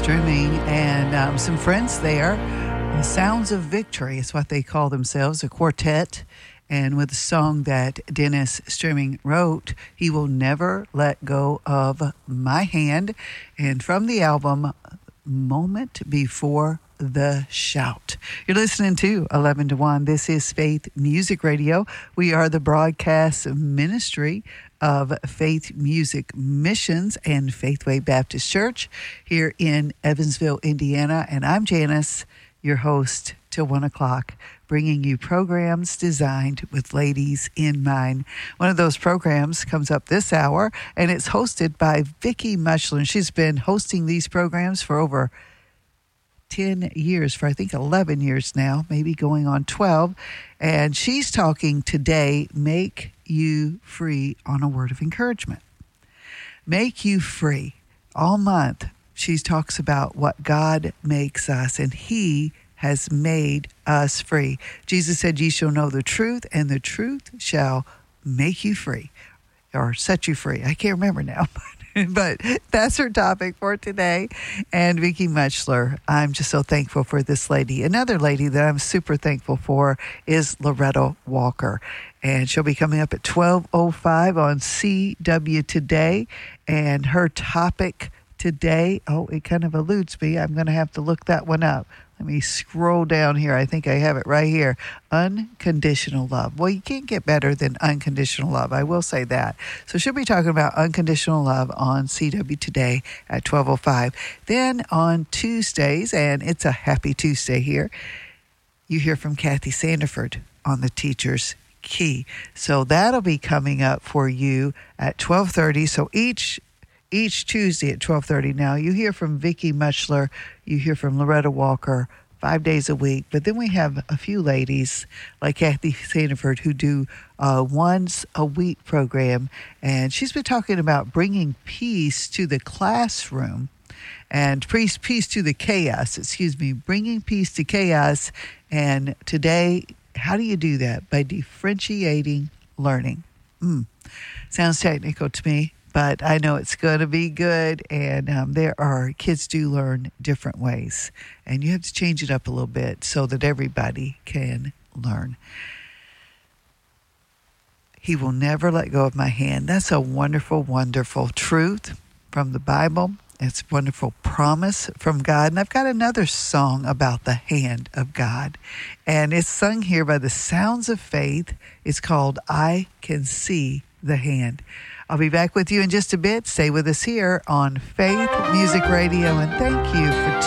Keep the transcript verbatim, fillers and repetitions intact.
streaming, and um, some friends there. The Sounds of Victory is what they call themselves, a quartet. And with a song that Dennis Streaming wrote, He Will Never Let Go of My Hand. And from the album, Moment Before the Shout. You're listening to eleven to one. This is Faith Music Radio. We are the broadcast ministry of Faith Music Missions and Faithway Baptist Church here in Evansville, Indiana. And I'm Janice, your host till one o'clock, bringing you programs designed with ladies in mind. One of those programs comes up this hour, and it's hosted by Vicki Mushler. She's been hosting these programs for over ten years, for I think eleven years now, maybe going on twelve. And she's talking today, Make You Free, on a word of encouragement. Make you free. All month, she talks about what God makes us, and He has made us free. Jesus said, ye shall know the truth, and the truth shall make you free, or set you free. I can't remember now, but that's her topic for today. And Vicki Mushler, I'm just so thankful for this lady. Another lady that I'm super thankful for is Loretta Walker. And she'll be coming up at twelve oh five on C W Today. And her topic today, oh, it kind of eludes me. I'm going to have to look that one up. Let me scroll down here. I think I have it right here. Unconditional love. Well, you can't get better than unconditional love. I will say that. So she'll be talking about unconditional love on C W Today at twelve oh five. Then on Tuesdays, and it's a happy Tuesday here, you hear from Kathy Sandiford on the Teacher's Key. So that'll be coming up for you at twelve thirty. So each Each Tuesday at twelve thirty. Now, you hear from Vicki Mushler, you hear from Loretta Walker five days a week, but then we have a few ladies like Kathy Sandiford who do a once a week program, and she's been talking about bringing peace to the classroom and peace, peace to the chaos, excuse me, bringing peace to chaos. And today, how do you do that? By differentiating learning. Mm. Sounds technical to me, but I know it's going to be good, and um, there are, kids do learn different ways, and you have to change it up a little bit so that everybody can learn. He will never let go of my hand. That's a wonderful, wonderful truth from the Bible. It's a wonderful promise from God. And I've got another song about the hand of God, and it's sung here by the Sounds of Faith. It's called I Can See the Hand. I'll be back with you in just a bit. Stay with us here on Faith Music Radio, and thank you for